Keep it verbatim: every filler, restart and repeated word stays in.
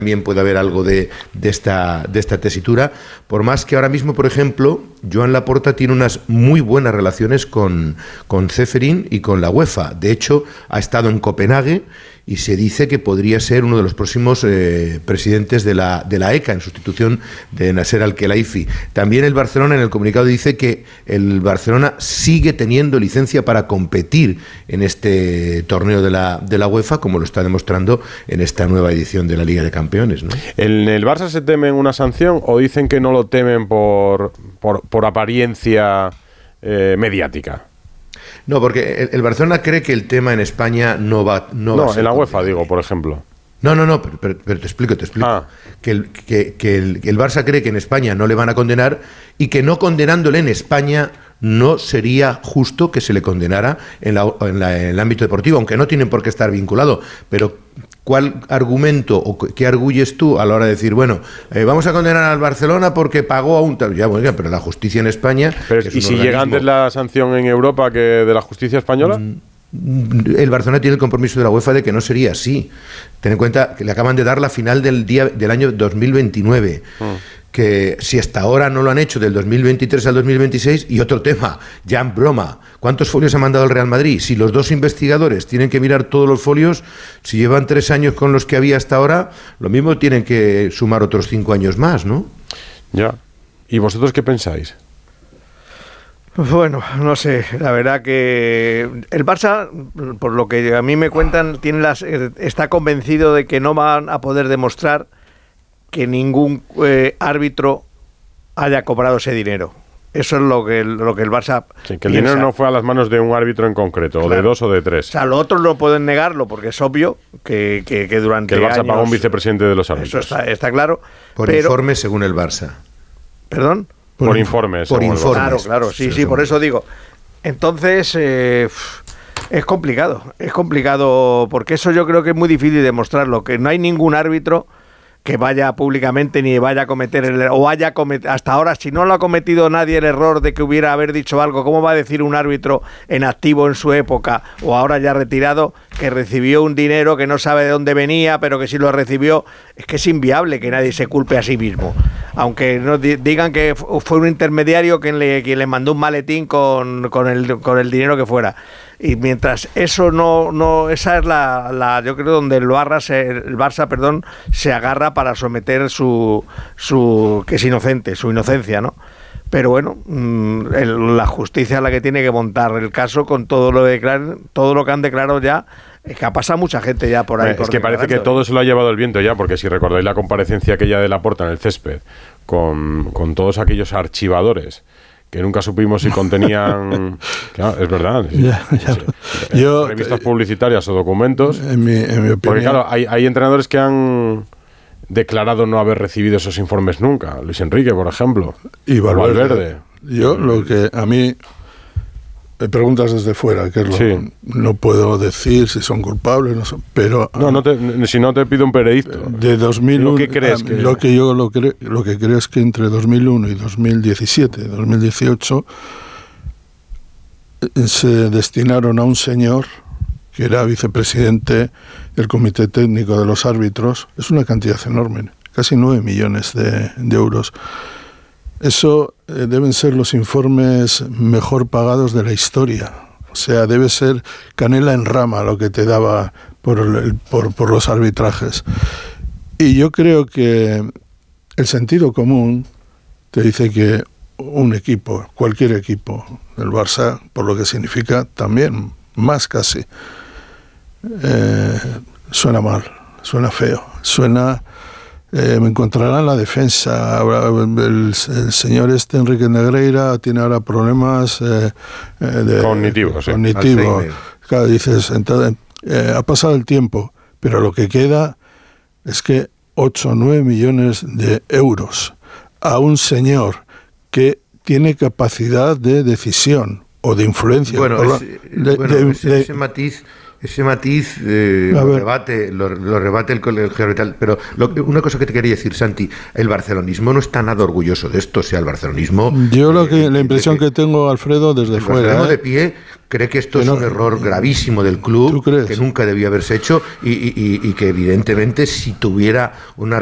también puede haber algo de, de, esta, de esta tesitura, por más que ahora mismo, por ejemplo, Joan Laporta tiene unas muy buenas relaciones con, con Ceferin y con la UEFA. De hecho, ha estado en Copenhague y se dice que podría ser uno de los próximos eh, presidentes de la, de la E C A en sustitución de Nasser Al-Khelaifi. También el Barcelona en el comunicado dice que el Barcelona sigue teniendo licencia para competir en este torneo de la, de la UEFA, como lo está demostrando en esta nueva edición de la Liga de Campeones, ¿no? ¿En el Barça se temen una sanción o dicen que no lo temen por, por, por apariencia eh, mediática? No, porque el, el Barcelona cree que el tema en España no va, no, no va a ser en la UEFA, condenable. digo, por ejemplo. No, no, no, pero, pero, pero te explico, te explico. Ah. Que, el, que, que, el, que el Barça cree que en España no le van a condenar y que no condenándole en España no sería justo que se le condenara en, la, en, la, en el ámbito deportivo, aunque no tienen por qué estar vinculados. Pero ¿cuál argumento o qué arguyes tú a la hora de decir, bueno, eh, vamos a condenar al Barcelona porque pagó a un... Ya, bueno, pero la justicia en España... Pero, ¿y si llega antes la sanción en Europa que de la justicia española? Mm, el Barcelona tiene el compromiso de la UEFA de que no sería así. Ten en cuenta que le acaban de dar la final del día del año dos mil veintinueve. Mm. Que si hasta ahora no lo han hecho del dos mil veintitrés al dos mil veintiséis, y otro tema, ya en broma, ¿cuántos folios ha mandado el Real Madrid? Si los dos investigadores tienen que mirar todos los folios, si llevan tres años con los que había hasta ahora, lo mismo tienen que sumar otros cinco años más, ¿no? Ya. ¿Y vosotros qué pensáis? Bueno, no sé, la verdad que el Barça, por lo que a mí me cuentan, tiene las, está convencido de que no van a poder demostrar que ningún eh, árbitro haya cobrado ese dinero. Eso es lo que, lo que el Barça sí, que el piensa. dinero no fue a las manos de un árbitro en concreto, claro. O de dos o de tres. O sea, los otros no pueden negarlo porque es obvio que, que, que durante que el Barça años, pagó un vicepresidente de los árbitros. Eso está, está claro. Por pero, informe según el Barça. ¿Perdón? Por, por informes. Por informes. Claro, claro, sí, sí, sí, por eso digo. Entonces, eh, es complicado, es complicado porque eso yo creo que es muy difícil demostrarlo, que no hay ningún árbitro que vaya públicamente ni vaya a cometer el o haya cometido, hasta ahora si no lo ha cometido nadie el error de que hubiera haber dicho algo, ¿cómo va a decir un árbitro en activo en su época o ahora ya retirado que recibió un dinero que no sabe de dónde venía, pero que sí lo recibió? Es que es inviable que nadie se culpe a sí mismo, aunque nos digan que fue un intermediario quien le, quien le mandó un maletín con, con, el, con el dinero que fuera. Y mientras eso no, no esa es la, la yo creo donde el Barça, se, el Barça, perdón, se agarra para someter su, su que es inocente, su inocencia, ¿no? Pero bueno, el, la justicia es la que tiene que montar el caso con todo lo declaran, todo lo que han declarado ya. Es que ha pasado mucha gente ya por ahí. Eh, por es que parece que todo se lo ha llevado el viento ya, porque si recordáis la comparecencia aquella de Laporta en el césped con, con todos aquellos archivadores que nunca supimos si contenían... Claro, es verdad. Ya, ya. Sí. Yo, revistas publicitarias o documentos. En mi, en mi opinión... Porque claro, hay, hay entrenadores que han declarado no haber recibido esos informes nunca. Luis Enrique, por ejemplo. Y Valverde. Valverde. Yo, lo que a mí... Me preguntas desde fuera, que es lo sí. No puedo decir si son culpables, no son, pero... No, no te, si no te pido un veredicto. De dos mil uno... ¿Lo que crees? Que... Lo que yo lo, cre, lo que creo es que entre dos mil uno y dos mil diecisiete, dos mil dieciocho, se destinaron a un señor que era vicepresidente del Comité Técnico de los Árbitros. Es una cantidad enorme, casi nueve millones de, de euros. Eso eh, deben ser los informes mejor pagados de la historia. O sea, debe ser canela en rama lo que te daba por, el, por, por los arbitrajes. Y yo creo que el sentido común te dice que un equipo, cualquier equipo, el Barça, por lo que significa, también, más casi, eh, suena mal, suena feo, suena... Eh, me encontrarán la defensa. El, el, el señor este Enrique Negreira tiene ahora problemas eh, de, cognitivos. Cognitivo. Sí. Claro, dices, entonces, eh, ha pasado el tiempo, pero lo que queda es que ocho o nueve millones de euros a un señor que tiene capacidad de decisión o de influencia. Bueno, la, ese, de, bueno de, ese, de, ese matiz... ese matiz eh, lo, rebate, lo, lo rebate el colegio arbitral. Pero lo, una cosa que te quería decir, Santi, el barcelonismo no está nada orgulloso de esto. O sea, el barcelonismo... Yo lo que, eh, la impresión de que, que tengo, Alfredo, desde el fuera... Barcelona ¿eh? de pie cree que esto que es no, un error gravísimo del club, que nunca debía haberse hecho y, y, y que evidentemente si tuviera una